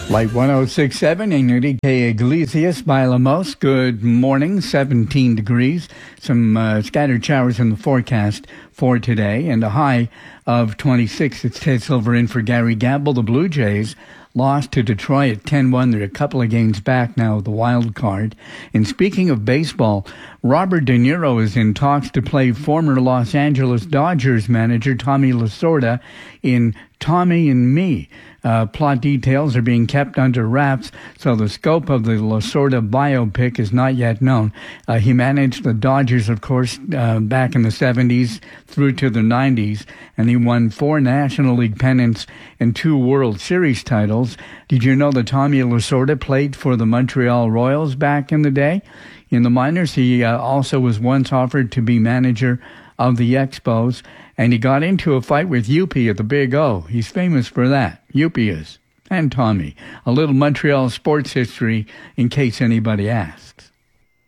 Light 106.7, Enrique Iglesias by Lamos. Good morning, 17 degrees. Some scattered showers in the forecast for today, and a high of 26. It's Ted Silver in for Gary Gamble. The Blue Jays lost to Detroit 10-1. They're a couple of games back now of the wild card. And speaking of baseball, Robert De Niro is in talks to play former Los Angeles Dodgers manager Tommy Lasorda in Tommy and Me. Plot details are being kept under wraps, so the scope of the Lasorda biopic is not yet known. He managed the Dodgers, of course, back in the 70s through to the 90s, and he won 4 National League pennants and 2 World Series titles. Did you know that Tommy Lasorda played for the Montreal Royals back in the day? In the minors, he also was once offered to be manager of the Expos, and he got into a fight with Youppi at the Big O. He's famous for that. Youppi is. And Tommy. A little Montreal sports history in case anybody asks.